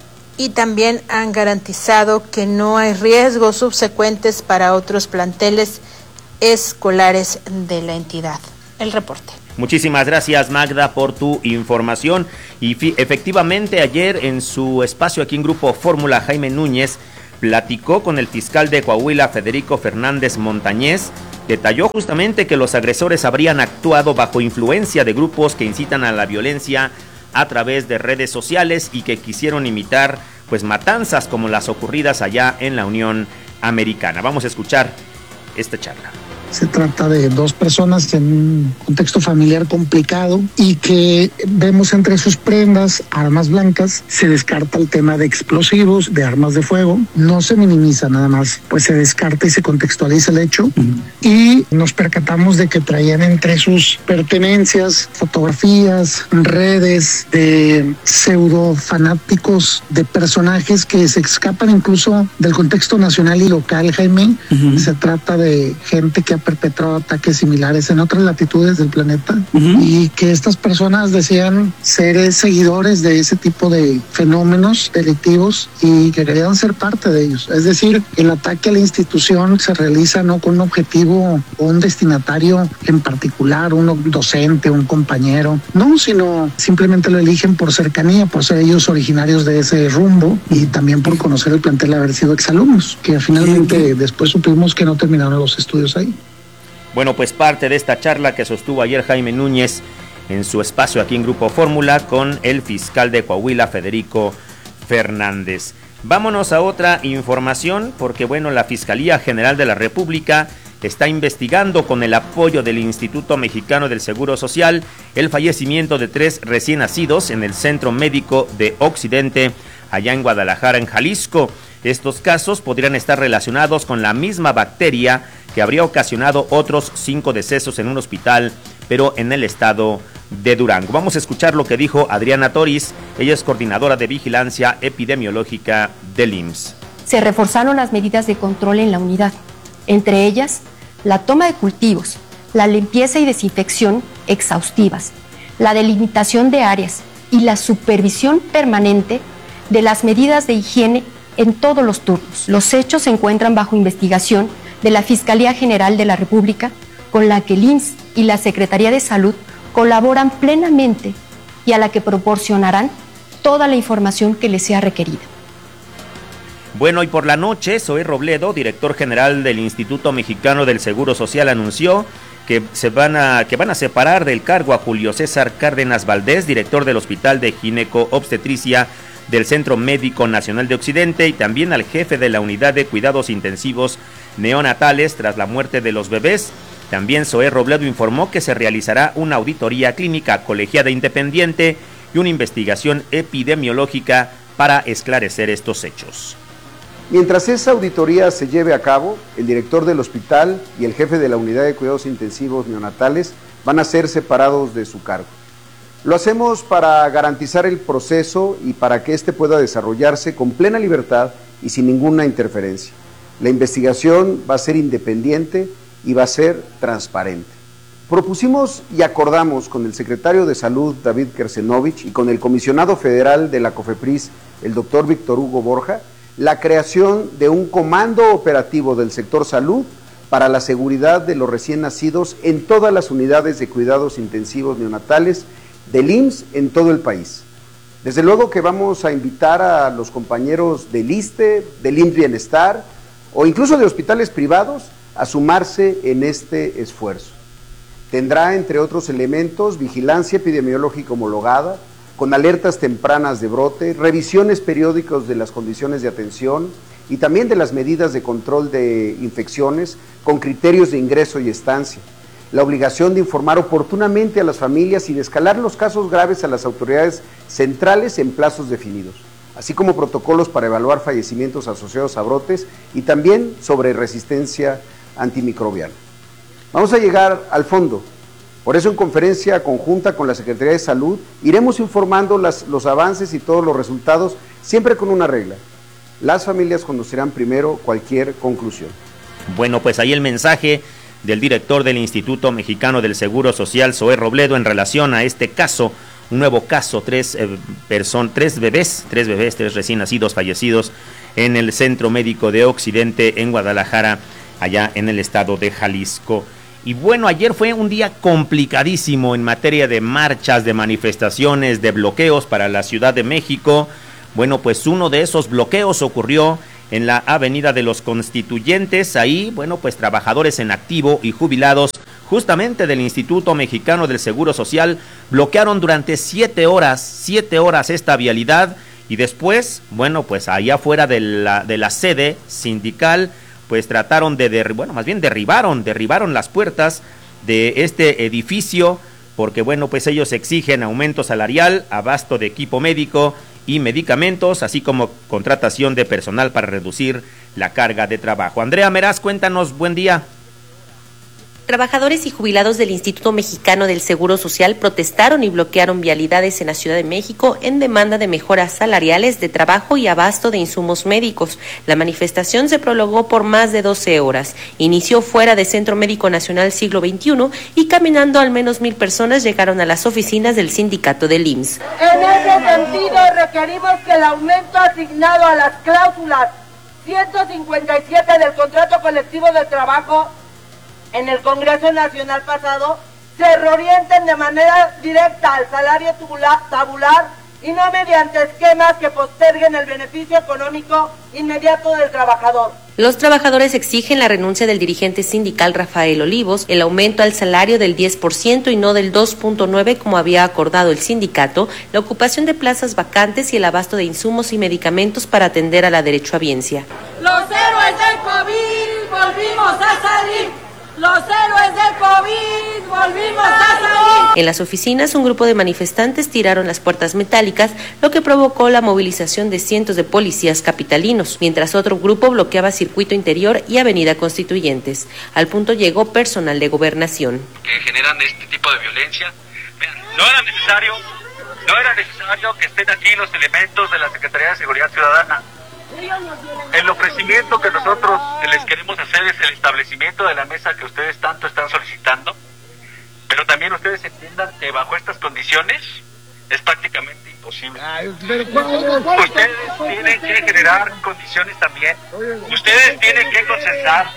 y también han garantizado que no hay riesgos subsecuentes para otros planteles escolares de la entidad. El reporte. Muchísimas gracias, Magda, por tu información. Y fi- efectivamente ayer en su espacio aquí en Grupo Fórmula, Jaime Núñez platicó con el fiscal de Coahuila, Federico Fernández Montañez. Detalló justamente que los agresores habrían actuado bajo influencia de grupos que incitan a la violencia a través de redes sociales y que quisieron imitar pues matanzas como las ocurridas allá en la Unión Americana. Vamos a escuchar esta charla. Se trata de dos personas en un contexto familiar complicado y que vemos entre sus prendas armas blancas. Se descarta el tema de explosivos, de armas de fuego. No se minimiza nada más, pues se descarta y se contextualiza el hecho. Uh-huh. Y nos percatamos de que traían entre sus pertenencias fotografías, redes de pseudo fanáticos, de personajes que se escapan incluso del contexto nacional y local, Jaime. Uh-huh. Se trata de gente que ha perpetrado ataques similares en otras latitudes del planeta, uh-huh, y que estas personas decían ser seguidores de ese tipo de fenómenos delictivos y que querían ser parte de ellos. Es decir, el ataque a la institución se realiza no con un objetivo o un destinatario en particular, un docente, un compañero, no, sino simplemente lo eligen por cercanía, por ser ellos originarios de ese rumbo y también por conocer el plantel, haber sido exalumnos, que finalmente sí, después supimos que no terminaron los estudios ahí. Bueno, pues parte de esta charla que sostuvo ayer Jaime Núñez en su espacio aquí en Grupo Fórmula con el fiscal de Coahuila, Federico Fernández. Vámonos a otra información porque, bueno, la Fiscalía General de la República está investigando con el apoyo del Instituto Mexicano del Seguro Social el fallecimiento de tres recién nacidos en el Centro Médico de Occidente, allá en Guadalajara, en Jalisco. Estos casos podrían estar relacionados con la misma bacteria que habría ocasionado otros cinco decesos en un hospital, pero en el estado de Durango. Vamos a escuchar lo que dijo Adriana Toris, ella es coordinadora de vigilancia epidemiológica del I M S S. Se reforzaron las medidas de control en la unidad, entre ellas la toma de cultivos, la limpieza y desinfección exhaustivas, la delimitación de áreas y la supervisión permanente de las medidas de higiene en todos los turnos. Los hechos se encuentran bajo investigación de la Fiscalía General de la República, con la que el I M S S y la Secretaría de Salud colaboran plenamente y a la que proporcionarán toda la información que les sea requerida. Bueno, y por la noche, Zoé Robledo, director general del Instituto Mexicano del Seguro Social, anunció que se van a que van a separar del cargo a Julio César Cárdenas Valdés, director del Hospital de Gineco-Obstetricia del Centro Médico Nacional de Occidente, y también al jefe de la Unidad de Cuidados Intensivos Neonatales tras la muerte de los bebés. También Zoé Robledo informó que se realizará una auditoría clínica colegiada independiente y una investigación epidemiológica para esclarecer estos hechos. Mientras esa auditoría se lleve a cabo, el director del hospital y el jefe de la Unidad de Cuidados Intensivos Neonatales van a ser separados de su cargo. Lo hacemos para garantizar el proceso y para que éste pueda desarrollarse con plena libertad y sin ninguna interferencia. La investigación va a ser independiente y va a ser transparente. Propusimos y acordamos con el secretario de Salud, David Kersenovich, y con el comisionado federal de la COFEPRIS, el doctor Víctor Hugo Borja, la creación de un comando operativo del sector salud para la seguridad de los recién nacidos en todas las unidades de cuidados intensivos neonatales del I M S S en todo el país. Desde luego que vamos a invitar a los compañeros del ISSSTE, del I M S S Bienestar o incluso de hospitales privados a sumarse en este esfuerzo. Tendrá, entre otros elementos, vigilancia epidemiológica homologada, con alertas tempranas de brote, revisiones periódicas de las condiciones de atención y también de las medidas de control de infecciones con criterios de ingreso y estancia. La obligación de informar oportunamente a las familias y de escalar los casos graves a las autoridades centrales en plazos definidos. así como protocolos para evaluar fallecimientos asociados a brotes y también sobre resistencia antimicrobiana. Vamos a llegar al fondo. Por eso, en conferencia conjunta con la Secretaría de Salud, iremos informando las, los avances y todos los resultados, siempre con una regla. Las familias conocerán primero cualquier conclusión. Bueno, pues ahí el mensaje del director del Instituto Mexicano del Seguro Social, Zoé Robledo, en relación a este caso, un nuevo caso, tres, eh, person, tres bebés, tres bebés, tres recién nacidos fallecidos en el Centro Médico de Occidente en Guadalajara, allá en el estado de Jalisco. Y bueno, ayer fue un día complicadísimo en materia de marchas, de manifestaciones, de bloqueos para la Ciudad de México. Bueno, pues uno de esos bloqueos ocurrió en la Avenida de los Constituyentes. Ahí, bueno, pues trabajadores en activo y jubilados justamente del Instituto Mexicano del Seguro Social bloquearon durante siete horas, siete horas esta vialidad, y después, bueno, pues allá afuera de la, de la sede sindical, pues trataron de, derri- bueno, más bien derribaron, derribaron las puertas de este edificio, porque bueno, pues ellos exigen aumento salarial, abasto de equipo médico y medicamentos, así como contratación de personal para reducir la carga de trabajo. Andrea Meraz, cuéntanos, buen día. Trabajadores y jubilados del Instituto Mexicano del Seguro Social protestaron y bloquearon vialidades en la Ciudad de México en demanda de mejoras salariales, de trabajo y abasto de insumos médicos. La manifestación se prolongó por más de doce horas. Inició fuera del Centro Médico Nacional Siglo veintiuno y caminando al menos mil personas llegaron a las oficinas del sindicato del I M S S. En ese sentido, requerimos que el aumento asignado a las cláusulas ciento cincuenta y siete del contrato colectivo de trabajo en el Congreso Nacional pasado se reorienten de manera directa al salario tabular y no mediante esquemas que posterguen el beneficio económico inmediato del trabajador. Los trabajadores exigen la renuncia del dirigente sindical Rafael Olivos, el aumento al salario del diez por ciento y no del dos punto nueve por ciento como había acordado el sindicato, la ocupación de plazas vacantes y el abasto de insumos y medicamentos para atender a la derechohabiencia. Los héroes del COVID volvimos a salir. Los héroes del COVID volvimos a salir. En las oficinas, un grupo de manifestantes tiraron las puertas metálicas, lo que provocó la movilización de cientos de policías capitalinos, mientras otro grupo bloqueaba Circuito Interior y Avenida Constituyentes. Al punto llegó personal de gobernación. Que generan este tipo de violencia. No era necesario, no era necesario que estén aquí los elementos de la Secretaría de Seguridad Ciudadana. El ofrecimiento que nosotros les queremos hacer es el establecimiento de la mesa que ustedes tanto están solicitando, pero también ustedes entiendan que bajo estas condiciones es prácticamente imposible. Ustedes tienen que generar condiciones también, ustedes tienen que consensar,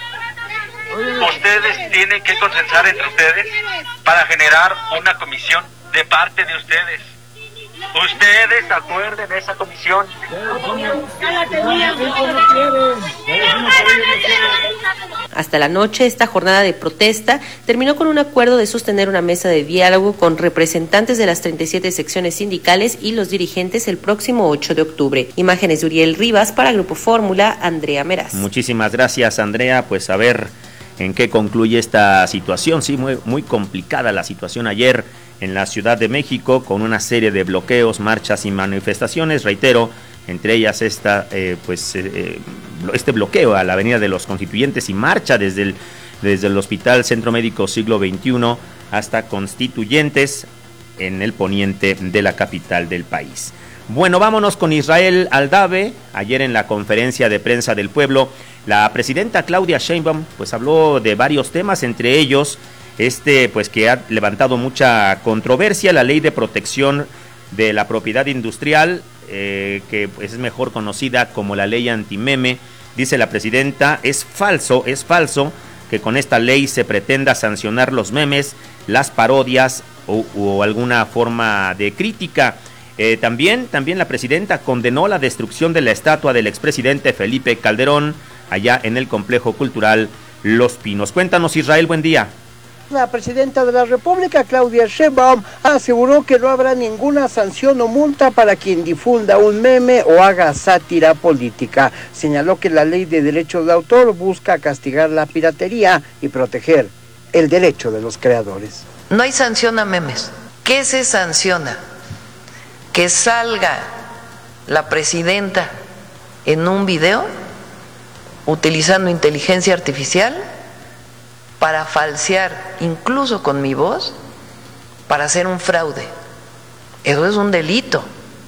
ustedes tienen que consensar entre ustedes para generar una comisión de parte de ustedes. Ustedes acuerden esa comisión. Hasta la noche, esta jornada de protesta terminó con un acuerdo de sostener una mesa de diálogo con representantes de las treinta y siete secciones sindicales y los dirigentes el próximo ocho de octubre. Imágenes de Uriel Rivas para Grupo Fórmula, Andrea Meraz. Muchísimas gracias, Andrea. Pues a ver en qué concluye esta situación. Sí, muy, muy complicada la situación ayer en la Ciudad de México, con una serie de bloqueos, marchas y manifestaciones, reitero, entre ellas esta, eh, pues, eh, este bloqueo a la Avenida de los Constituyentes y marcha desde el, desde el Hospital Centro Médico Siglo veintiuno hasta Constituyentes en el poniente de la capital del país. Bueno, vámonos con Israel Aldave. Ayer en la conferencia de prensa del pueblo, la presidenta Claudia Sheinbaum pues habló de varios temas, entre ellos este pues que ha levantado mucha controversia, la ley de protección de la propiedad industrial, eh, que es mejor conocida como la ley antimeme. Dice la presidenta, es falso, es falso que con esta ley se pretenda sancionar los memes, las parodias o, o alguna forma de crítica. Eh, también, también la presidenta condenó la destrucción de la estatua del expresidente Felipe Calderón allá en el complejo cultural Los Pinos. Cuéntanos, Israel, buen día. La presidenta de la República, Claudia Sheinbaum, aseguró que no habrá ninguna sanción o multa para quien difunda un meme o haga sátira política. Señaló que la ley de derechos de autor busca castigar la piratería y proteger el derecho de los creadores. No hay sanción a memes. ¿Qué se sanciona? Que salga la presidenta en un video utilizando inteligencia artificial para falsear, incluso con mi voz, para hacer un fraude. Eso es un delito.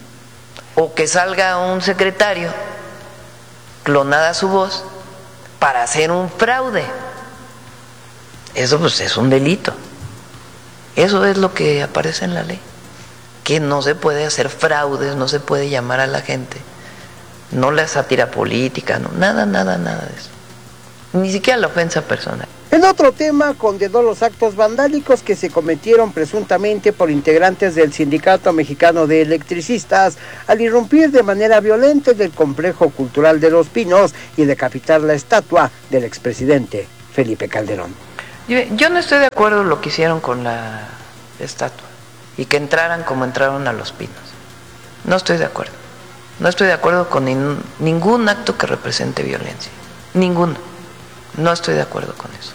O que salga un secretario, clonada su voz, para hacer un fraude. Eso pues es un delito. Eso es lo que aparece en la ley. Que no se puede hacer fraudes, no se puede llamar a la gente. No la sátira política, no, nada, nada, nada de eso. Ni siquiera la ofensa personal. En otro tema, condenó los actos vandálicos que se cometieron presuntamente por integrantes del Sindicato Mexicano de Electricistas al irrumpir de manera violenta en el Complejo Cultural de Los Pinos y decapitar la estatua del expresidente Felipe Calderón. Yo, yo no estoy de acuerdo en lo que hicieron con la estatua y que entraran como entraron a Los Pinos. No estoy de acuerdo. No estoy de acuerdo con nin, ningún acto que represente violencia. Ninguno. No estoy de acuerdo con eso.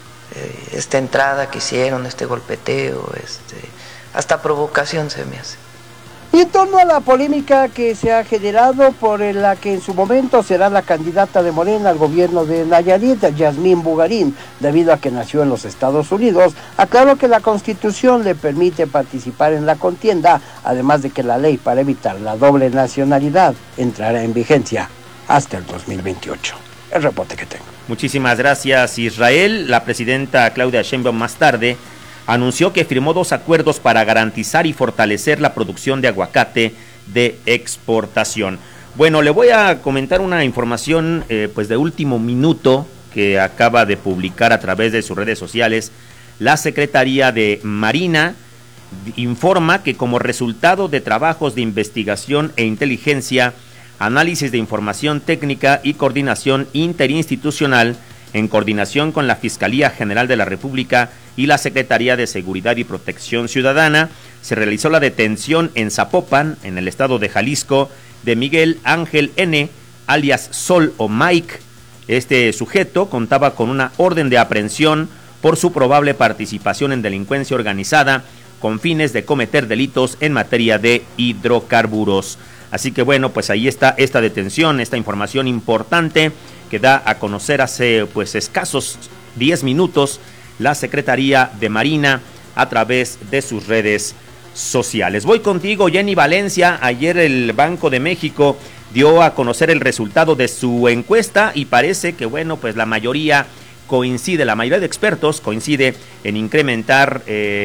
Eh, esta entrada que hicieron, este golpeteo, este, hasta provocación se me hace. Y en torno a la polémica que se ha generado por la que en su momento será la candidata de Morena al gobierno de Nayarit, Yasmín Bugarín, debido a que nació en los Estados Unidos, aclaró que la Constitución le permite participar en la contienda, además de que la ley para evitar la doble nacionalidad entrará en vigencia hasta el dos mil veintiocho. El reporte que tengo. Muchísimas gracias, Israel. La presidenta Claudia Sheinbaum más tarde anunció que firmó dos acuerdos para garantizar y fortalecer la producción de aguacate de exportación. Bueno, le voy a comentar una información eh, pues de último minuto que acaba de publicar a través de sus redes sociales. La Secretaría de Marina informa que como resultado de trabajos de investigación e inteligencia, análisis de información técnica y coordinación interinstitucional, en coordinación con la Fiscalía General de la República y la Secretaría de Seguridad y Protección Ciudadana, se realizó la detención en Zapopan, en el estado de Jalisco, de Miguel Ángel N., alias Sol o Mike. Este sujeto contaba con una orden de aprehensión por su probable participación en delincuencia organizada con fines de cometer delitos en materia de hidrocarburos. Así que bueno, pues ahí está esta detención, esta información importante que da a conocer hace pues escasos diez minutos la Secretaría de Marina a través de sus redes sociales. Voy contigo, Jenny Valencia. Ayer el Banco de México dio a conocer el resultado de su encuesta y parece que bueno, pues la mayoría coincide, la mayoría de expertos coincide en incrementar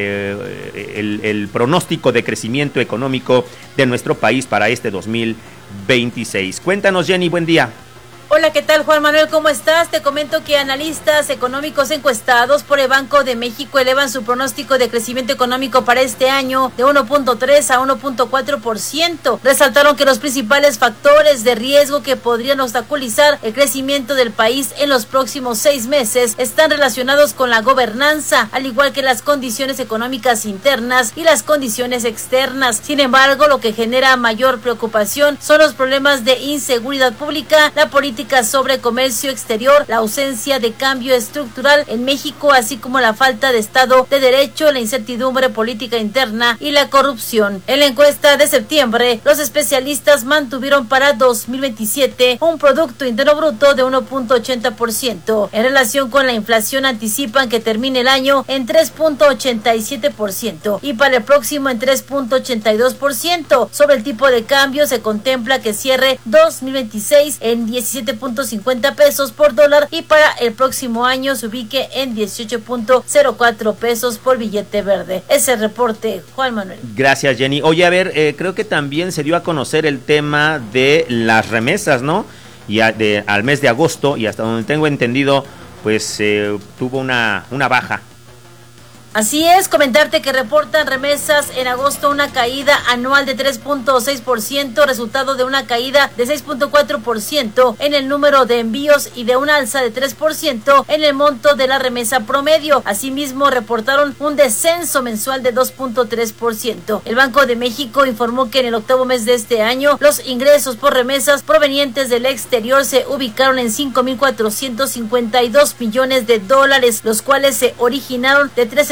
eh, el, el pronóstico de crecimiento económico de nuestro país para este dos mil veintiséis. Cuéntanos, Jenny, buen día. Hola, ¿qué tal, Juan Manuel? ¿Cómo estás? Te comento que analistas económicos encuestados por el Banco de México elevan su pronóstico de crecimiento económico para este año de uno punto tres a uno punto cuatro por ciento. Resaltaron que los principales factores de riesgo que podrían obstaculizar el crecimiento del país en los próximos seis meses están relacionados con la gobernanza, al igual que las condiciones económicas internas y las condiciones externas. Sin embargo, lo que genera mayor preocupación son los problemas de inseguridad pública, la política sobre comercio exterior, la ausencia de cambio estructural en México, así como la falta de Estado de Derecho, la incertidumbre política interna y la corrupción. En la encuesta de septiembre, los especialistas mantuvieron para dos mil veintisiete un Producto Interno Bruto de uno punto ochenta por ciento. En relación con la inflación, anticipan que termine el año en tres punto ochenta y siete por ciento y para el próximo en tres punto ochenta y dos por ciento. Sobre el tipo de cambio, se contempla que cierre dos mil veintiséis en diecisiete punto cincuenta pesos por dólar y para el próximo año se ubique en dieciocho punto cero cuatro pesos por billete verde. Ese reporte, Juan Manuel. Gracias, Jenny. Oye, a ver, eh, creo que también se dio a conocer el tema de las remesas, ¿no? Y a, de, al mes de agosto, y hasta donde tengo entendido, pues eh, tuvo una, una baja. Así es, comentarte que reportan remesas en agosto una caída anual de tres punto seis por ciento, resultado de una caída de seis punto cuatro por ciento en el número de envíos y de un alza de tres por ciento en el monto de la remesa promedio. Asimismo, reportaron un descenso mensual de dos punto tres por ciento. El Banco de México informó que en el octavo mes de este año, los ingresos por remesas provenientes del exterior se ubicaron en cinco mil cuatrocientos cincuenta y dos millones de dólares, los cuales se originaron de trece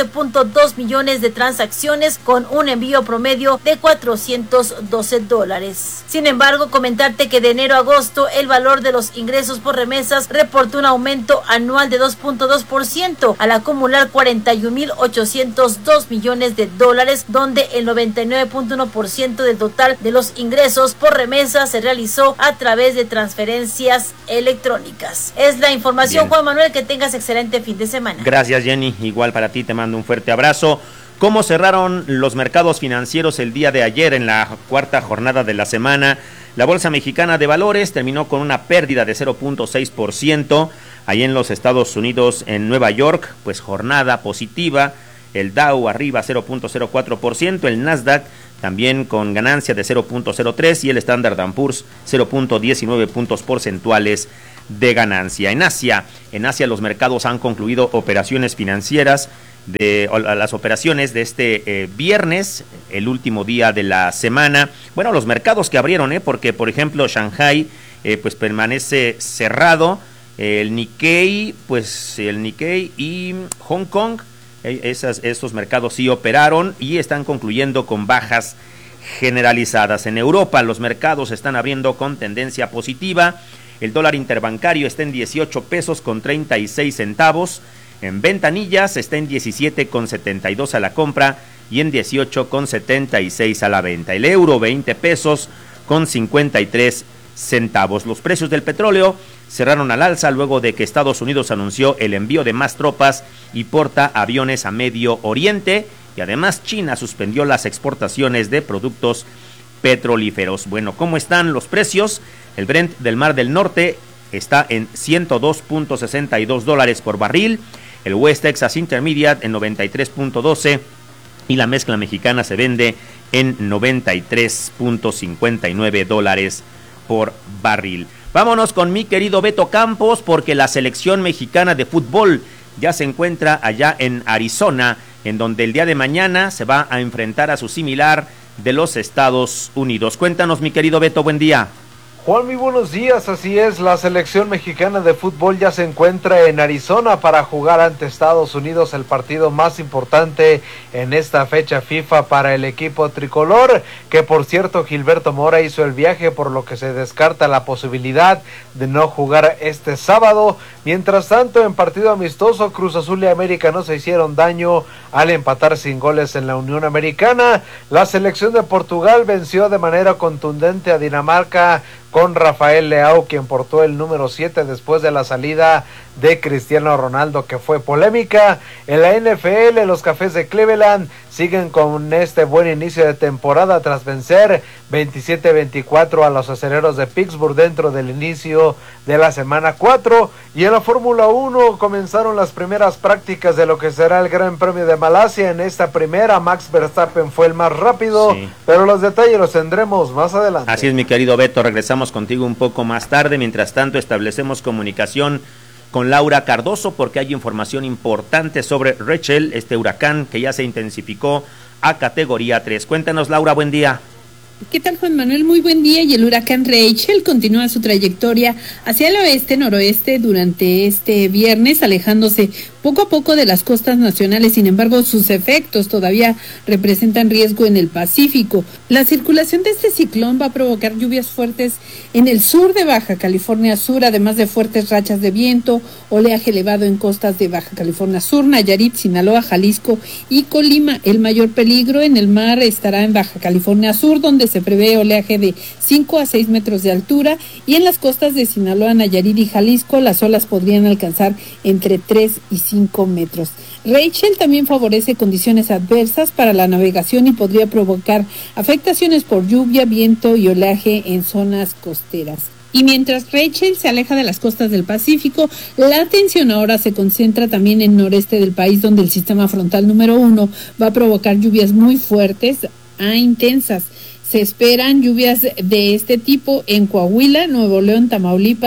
punto dos millones de transacciones con un envío promedio de cuatrocientos doce dólares. Sin embargo, comentarte que de enero a agosto el valor de los ingresos por remesas reportó un aumento anual de dos punto dos por ciento al acumular cuarenta y un mil ochocientos dos millones de dólares, donde el noventa y nueve punto uno por ciento del total de los ingresos por remesas se realizó a través de transferencias electrónicas. Es la información. Bien. Juan Manuel, que tengas excelente fin de semana. Gracias, Jenny. Igual para ti, te mando un fuerte abrazo. ¿Cómo cerraron los mercados financieros el día de ayer en la cuarta jornada de la semana? La Bolsa Mexicana de Valores terminó con una pérdida de cero punto seis por ciento. Ahí en los Estados Unidos, en Nueva York, pues jornada positiva. El Dow arriba cero punto cero cuatro por ciento, el Nasdaq también con ganancia de cero punto cero tres y el Standard and Poor's cero punto diecinueve puntos porcentuales de ganancia. En Asia, en Asia los mercados han concluido operaciones financieras de las operaciones de este eh, viernes, el último día de la semana. Bueno, los mercados que abrieron, eh, porque por ejemplo Shanghai eh, pues permanece cerrado, el Nikkei, pues el Nikkei y Hong Kong, eh, esas, estos mercados sí operaron y están concluyendo con bajas generalizadas. En Europa los mercados están abriendo con tendencia positiva. El dólar interbancario está en dieciocho pesos con treinta y seis centavos. En ventanillas está en diecisiete con setenta y dos a la compra y en dieciocho con setenta y seis a la venta. El euro veinte pesos con cincuenta y tres centavos. Los precios del petróleo cerraron al alza luego de que Estados Unidos anunció el envío de más tropas y portaaviones a Medio Oriente, y además China suspendió las exportaciones de productos petrolíferos. Bueno, ¿cómo están los precios? El Brent del Mar del Norte está en ciento dos punto sesenta y dos dólares por barril, el West Texas Intermediate en noventa y tres punto doce y la mezcla mexicana se vende en noventa y tres punto cincuenta y nueve dólares por barril. Vámonos con mi querido Beto Campos, porque la selección mexicana de fútbol ya se encuentra allá en Arizona, en donde el día de mañana se va a enfrentar a su similar de los Estados Unidos. Cuéntanos, mi querido Beto, buen día. Juan, muy buenos días, así es, la selección mexicana de fútbol ya se encuentra en Arizona para jugar ante Estados Unidos el partido más importante en esta fecha FIFA para el equipo tricolor, que por cierto Gilberto Mora hizo el viaje, por lo que se descarta la posibilidad de no jugar este sábado. Mientras tanto, en partido amistoso, Cruz Azul y América no se hicieron daño al empatar sin goles en la Unión Americana. La selección de Portugal venció de manera contundente a Dinamarca con Rafael Leao, quien portó el número siete después de la salida de Cristiano Ronaldo, que fue polémica. En la N F L, los Cafés de Cleveland siguen con este buen inicio de temporada tras vencer veintisiete veinticuatro a los Acereros de Pittsburgh dentro del inicio de la semana cuatro. Y en la Fórmula uno comenzaron las primeras prácticas de lo que será el Gran Premio de Malasia. En esta primera, Max Verstappen fue el más rápido, sí, pero los detalles los tendremos más adelante. Así es, mi querido Beto, regresamos contigo un poco más tarde. Mientras tanto, establecemos comunicación con Laura Cardoso porque hay información importante sobre Rachel, este huracán que ya se intensificó a categoría tres. Cuéntanos, Laura, buen día. ¿Qué tal, Juan Manuel? Muy buen día. Y el huracán Rachel continúa su trayectoria hacia el oeste-noroeste durante este viernes, alejándose poco a poco de las costas nacionales. Sin embargo, sus efectos todavía representan riesgo en el Pacífico. La circulación de este ciclón va a provocar lluvias fuertes en el sur de Baja California Sur, además de fuertes rachas de viento, oleaje elevado en costas de Baja California Sur, Nayarit, Sinaloa, Jalisco y Colima. El mayor peligro en el mar estará en Baja California Sur, donde se prevé oleaje de cinco a seis metros de altura, y en las costas de Sinaloa, Nayarit y Jalisco las olas podrían alcanzar entre tres y cinco metros. Rachel también favorece condiciones adversas para la navegación y podría provocar afectaciones por lluvia, viento y oleaje en zonas costeras. Y mientras Rachel se aleja de las costas del Pacífico, la atención ahora se concentra también en el noreste del país, donde el sistema frontal número uno va a provocar lluvias muy fuertes a intensas. Se esperan lluvias de este tipo en Coahuila, Nuevo León, Tamaulipas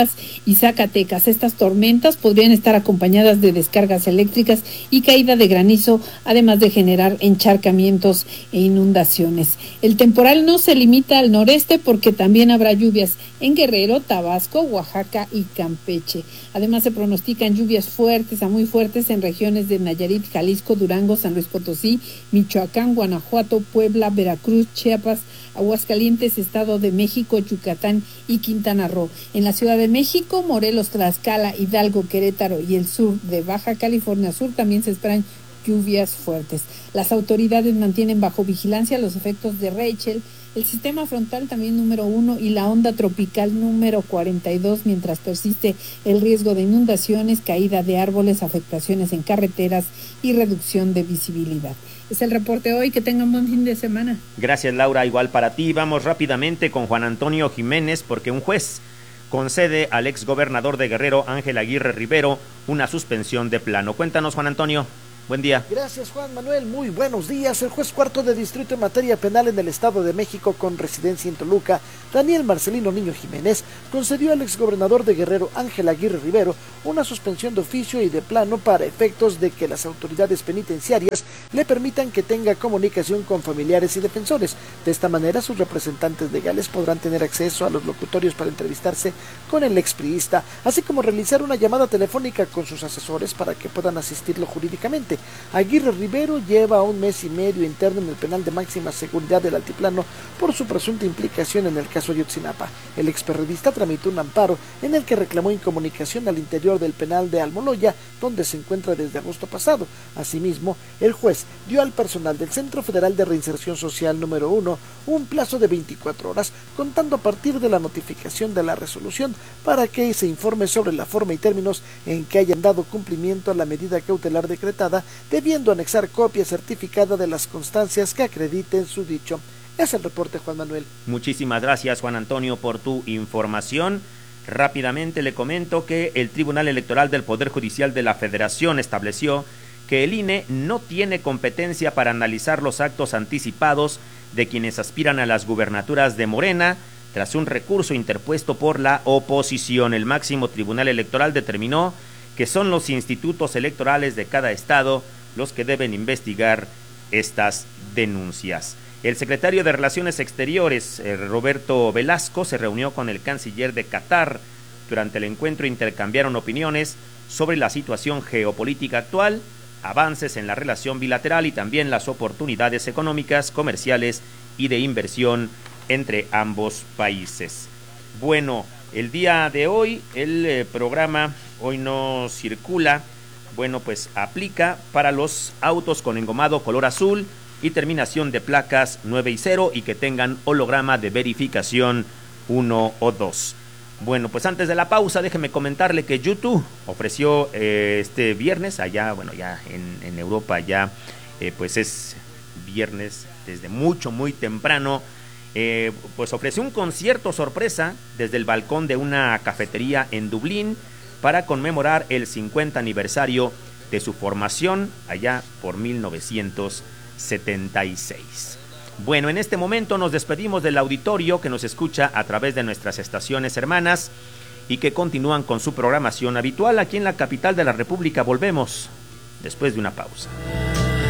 y Zacatecas. Estas tormentas podrían estar acompañadas de descargas eléctricas y caída de granizo, además de generar encharcamientos e inundaciones. El temporal no se limita al noreste porque también habrá lluvias en Guerrero, Tabasco, Oaxaca y Campeche. Además se pronostican lluvias fuertes a muy fuertes en regiones de Nayarit, Jalisco, Durango, San Luis Potosí, Michoacán, Guanajuato, Puebla, Veracruz, Chiapas, Aguascalientes, Estado de México, Yucatán y Quintana Roo. En la Ciudad de México, Morelos, Tlaxcala, Hidalgo, Querétaro y el sur de Baja California Sur también se esperan lluvias fuertes. Las autoridades mantienen bajo vigilancia los efectos de Rachel, el sistema frontal también número uno y la onda tropical número cuarenta y dos, mientras persiste el riesgo de inundaciones, caída de árboles, afectaciones en carreteras y reducción de visibilidad. Es el reporte hoy, que tengan buen fin de semana. Gracias, Laura, igual para ti. Vamos rápidamente con Juan Antonio Jiménez, porque un juez concede al exgobernador de Guerrero, Ángel Aguirre Rivero, una suspensión de plano. Cuéntanos, Juan Antonio. Buen día. Gracias, Juan Manuel. Muy buenos días. El juez cuarto de distrito en materia penal en el Estado de México con residencia en Toluca, Daniel Marcelino Niño Jiménez, concedió al exgobernador de Guerrero, Ángel Aguirre Rivero, una suspensión de oficio y de plano para efectos de que las autoridades penitenciarias le permitan que tenga comunicación con familiares y defensores. De esta manera, sus representantes legales podrán tener acceso a los locutorios para entrevistarse con el expriista, así como realizar una llamada telefónica con sus asesores para que puedan asistirlo jurídicamente. Aguirre Rivero lleva un mes y medio interno en el penal de máxima seguridad del Altiplano por su presunta implicación en el caso Ayotzinapa. El experiodista tramitó un amparo en el que reclamó incomunicación al interior del penal de Almoloya, donde se encuentra desde agosto pasado. Asimismo, el juez dio al personal del Centro Federal de Reinserción Social número uno un plazo de veinticuatro horas, contando a partir de la notificación de la resolución, para que se informe sobre la forma y términos en que hayan dado cumplimiento a la medida cautelar decretada, debiendo anexar copia certificada de las constancias que acrediten su dicho. Es el reporte, Juan Manuel. Muchísimas gracias, Juan Antonio, por tu información. Rápidamente le comento que el Tribunal Electoral del Poder Judicial de la Federación estableció que el I N E no tiene competencia para analizar los actos anticipados de quienes aspiran a las gubernaturas de Morena, tras un recurso interpuesto por la oposición. El máximo Tribunal Electoral determinó que son los institutos electorales de cada estado los que deben investigar estas denuncias. El secretario de Relaciones Exteriores, eh, Roberto Velasco, se reunió con el canciller de Qatar. Durante el encuentro intercambiaron opiniones sobre la situación geopolítica actual, avances en la relación bilateral y también las oportunidades económicas, comerciales y de inversión entre ambos países. Bueno, el día de hoy el eh, programa Hoy No Circula, bueno, pues aplica para los autos con engomado color azul y terminación de placas nueve y cero y que tengan holograma de verificación uno o dos. Bueno, pues antes de la pausa, déjeme comentarle que YouTube ofreció eh, este viernes, allá, bueno, ya en, en Europa ya, eh, pues es viernes desde mucho, muy temprano, eh, pues ofreció un concierto sorpresa desde el balcón de una cafetería en Dublín para conmemorar el cincuenta aniversario de su formación allá por mil novecientos setenta y seis. Bueno, en este momento nos despedimos del auditorio que nos escucha a través de nuestras estaciones hermanas y que continúan con su programación habitual aquí en la capital de la República. Volvemos después de una pausa.